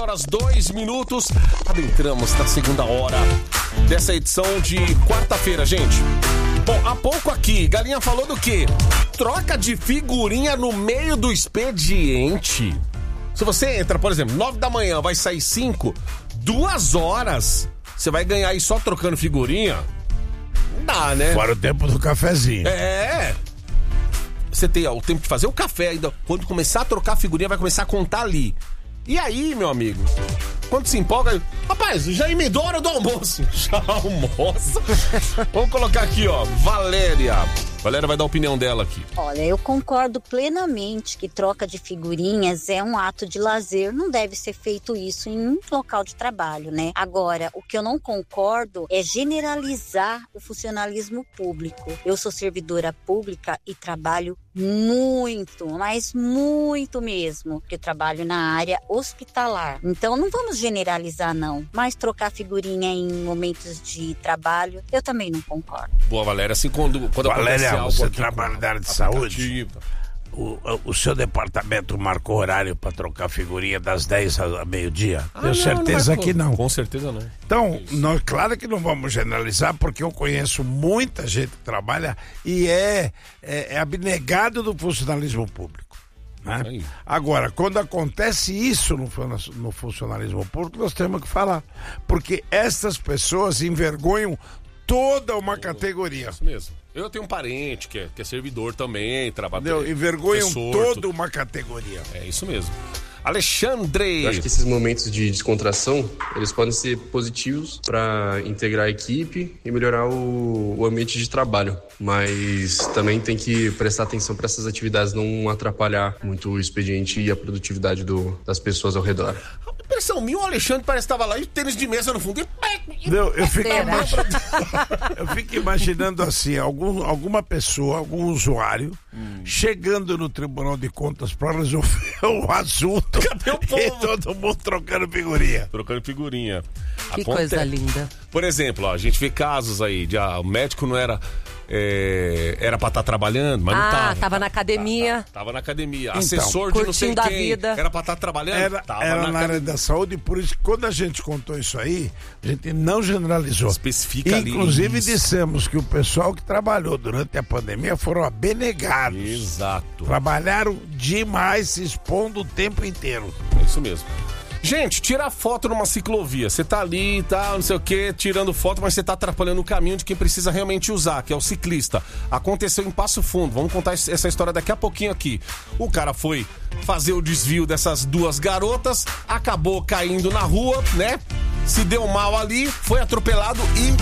11h02. Adentramos na segunda hora dessa edição de quarta-feira, gente. Bom, há pouco aqui, Galinha falou do quê? Troca de figurinha no meio do expediente. Se você entra, por exemplo, 9 da manhã, vai sair 5, 2 horas, você vai ganhar aí só trocando figurinha? Não dá, né? Fora o tempo do cafezinho. Você tem o tempo de fazer o café ainda. Quando começar a trocar a figurinha, vai começar a contar ali. E aí, meu amigo, quando se empolga... Rapaz, já emendou a hora do almoço. Já almoça? Vamos colocar aqui, ó, Valéria. Valéria vai dar a opinião dela aqui. Olha, eu concordo plenamente que troca de figurinhas é um ato de lazer. Não deve ser feito isso em um local de trabalho, né? Agora, o que eu não concordo é generalizar o funcionalismo público. Eu sou servidora pública e trabalho muito, mas muito mesmo, porque eu trabalho na área hospitalar. Então, não vamos generalizar, não. Mas trocar figurinha em momentos de trabalho, eu também não concordo. Boa, Valéria. Assim, quando Valéria, algo você aqui trabalha na área de saúde? O seu departamento marcou horário para trocar figurinha das 10 ao meio-dia? Tenho certeza que não. Com certeza não. Então, nós, claro que não vamos generalizar, porque eu conheço muita gente que trabalha e é abnegado do funcionalismo público. Né? Agora, quando acontece isso no funcionalismo público, nós temos que falar. Porque essas pessoas envergonham toda uma categoria. Isso mesmo. Eu tenho um parente que é servidor também, trabalha... Envergonham toda uma categoria. É isso mesmo. Alexandre! Eu acho que esses momentos de descontração, eles podem ser positivos para integrar a equipe e melhorar o ambiente de trabalho. Mas também tem que prestar atenção para essas atividades não atrapalhar muito o expediente e a produtividade das pessoas ao redor. Impressão minha, o Alexandre parece que estava lá e tênis de mesa no fundo. Eu fico imaginando assim, alguma pessoa, algum usuário, chegando no Tribunal de Contas para resolver o assunto. Cadê o povo? E todo mundo trocando figurinha. Trocando figurinha. Que coisa linda. Por exemplo, ó, a gente vê casos aí de o médico não era pra estar trabalhando, mas não tava. Tava na academia. Tava na academia. Então, Assessor de não sei curtindo a quem. vida. Era pra estar trabalhando? Era na área da saúde, por isso que quando a gente contou isso aí, a gente não generalizou. Especifica ali. Inclusive isso. Dissemos que o pessoal que trabalhou durante a pandemia foram abnegados. Exato. Trabalharam demais, se expondo o tempo inteiro. É isso mesmo. Gente, tirar foto numa ciclovia. Você tá ali e tal, não sei o que, tirando foto, mas você tá atrapalhando o caminho de quem precisa realmente usar, que é o ciclista. Aconteceu em Passo Fundo. Vamos contar essa história daqui a pouquinho aqui. O cara foi fazer o desvio dessas duas garotas, acabou caindo na rua, né? Se deu mal ali, foi atropelado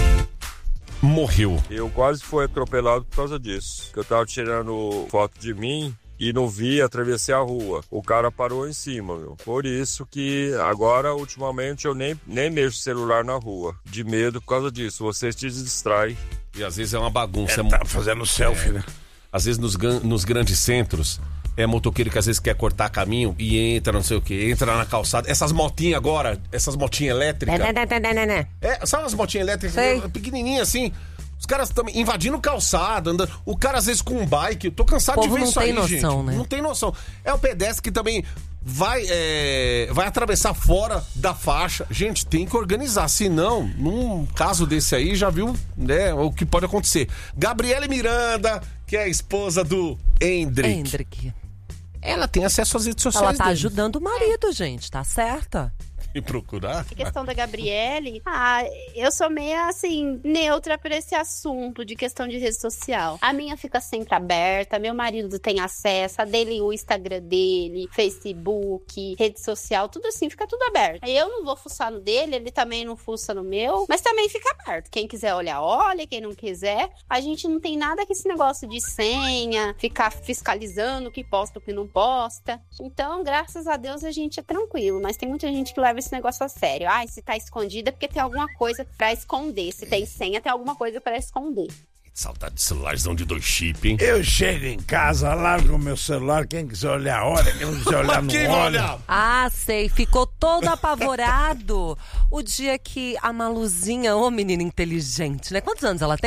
e morreu. Eu quase fui atropelado por causa disso. Eu tava tirando foto de mim e não vi, atravessei a rua. O cara parou em cima, meu. Por isso que agora, ultimamente, eu nem mexo celular na rua. De medo por causa disso. Você te distrai. E às vezes é uma bagunça. Tá fazendo selfie, né? Às vezes nos grandes centros, motoqueiro que às vezes quer cortar caminho e entra, não sei o que, entra na calçada. Essas motinhas agora, essas motinhas elétricas. Sabe umas motinhas elétricas pequenininhas assim? Os caras também invadindo calçada, andando. O cara às vezes com um bike. Eu tô cansado de ver isso aí, gente. Não tem noção, né? Não tem noção. É o pedestre que também vai atravessar fora da faixa. Gente, tem que organizar. Senão, num caso desse aí, já viu, né, o que pode acontecer. Gabriele Miranda, que é a esposa do Hendrick. Ela tem acesso às redes sociais. Ela tá ajudando o marido, gente. Tá certa. E procurar? A questão da Gabriele, eu sou meio assim, neutra pra esse assunto de questão de rede social. A minha fica sempre aberta, meu marido tem acesso, a dele, o Instagram dele, Facebook, rede social, tudo assim, fica tudo aberto. Eu não vou fuçar no dele, ele também não fuça no meu, mas também fica aberto. Quem quiser olhar, olha, quem não quiser. A gente não tem nada com esse negócio de senha, ficar fiscalizando o que posta, o que não posta. Então, graças a Deus, a gente é tranquilo, mas tem muita gente que leva esse negócio a sério. Se tá escondida é porque tem alguma coisa pra esconder. Se tem senha, tem alguma coisa pra esconder. Saudade de celularzão de 2 chips, hein? Eu chego em casa, largo o meu celular, quem quiser olhar, olha, quem não quiser olhar, não olha. Sei, ficou todo apavorado o dia que a Maluzinha, menina inteligente, né? Quantos anos ela tem?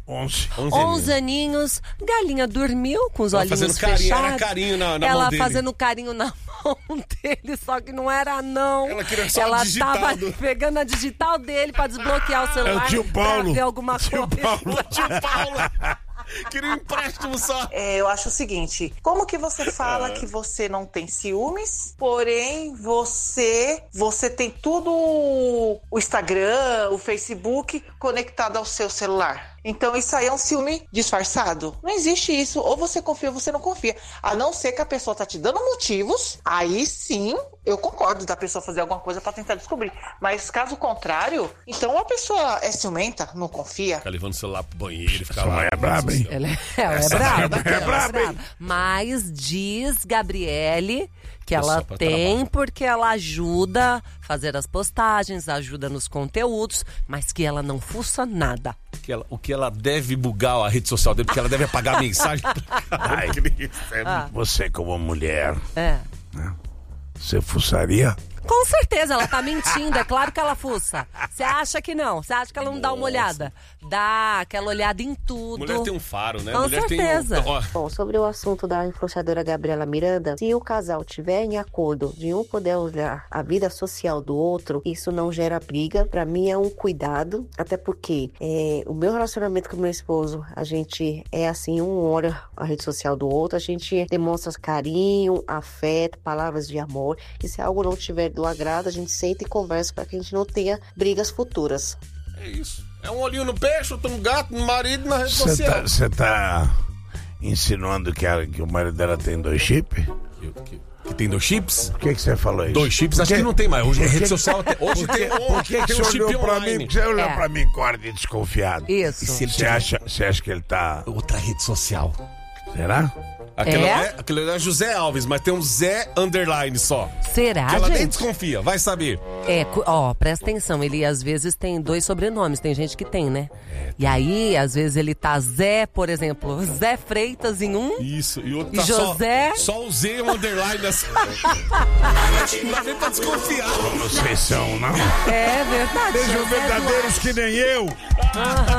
11 aninhos. Galinha dormiu com os olhinhos fechados. Era carinho na mão ela dele. fazendo carinho na mão dele, só que não era não. Ela queria só a digital tava pegando a digital dele pra desbloquear o celular. É o tio Paulo. Pra ver alguma coisa. Tio Paulo. Queria um empréstimo só. Eu acho o seguinte, como que você fala que você não tem ciúmes, porém você tem tudo o Instagram, o Facebook conectado ao seu celular? Então isso aí é um ciúme disfarçado. Não existe isso. Ou você confia ou você não confia. A não ser que a pessoa tá te dando motivos, aí sim eu concordo da pessoa fazer alguma coisa pra tentar descobrir. Mas caso contrário, então a pessoa é ciumenta, não confia. Fica levando o celular pro banheiro e fica lá. É braba, hein? Ela é braba. Hein? Mas diz Gabriele que ela tem porque ela ajuda a fazer as postagens, ajuda nos conteúdos, mas que ela não fuça nada. O que ela deve bugar a rede social dele, porque ela deve apagar a mensagem. Você como mulher, né? Você fuçaria? Com certeza, ela tá mentindo, é claro que ela fuça. Você acha que não? Você acha que ela não dá uma olhada? Dá aquela olhada em tudo. Mulher tem um faro, né? Com Mulher certeza. Bom, sobre o assunto da influenciadora Gabriela Miranda, se o casal tiver em acordo de um poder olhar a vida social do outro, isso não gera briga. Pra mim é um cuidado, até porque o meu relacionamento com meu esposo, a gente é assim, um olha a rede social do outro, a gente demonstra carinho, afeto, palavras de amor, e se algo não tiver do agrado, a gente senta e conversa para que a gente não tenha brigas futuras. É isso. É um olhinho no peixe, outro no gato, no marido, na rede social. Você tá insinuando que o marido dela tem 2 chips? Que tem 2 chips? Por que você falou isso? 2 chips? Acho que não tem mais. Hoje é rede social. Hoje tem Por que você olhou pra mim? Você olhou pra mim com ar de desconfiado. Isso. Você acha que ele tá... Outra rede social. Será? Aquele é José Alves, mas tem um Zé underline só. Será, que ela gente? nem desconfia, vai saber. Presta atenção, ele às vezes tem 2 sobrenomes, tem gente que tem, né? E aí, às vezes ele tá Zé, por exemplo, Zé Freitas em um. Isso, e outro tá José... só o Z underline nessa. Não vem pra desconfiar. Vocês são, não? É verdade. Sejam verdadeiros que nem eu.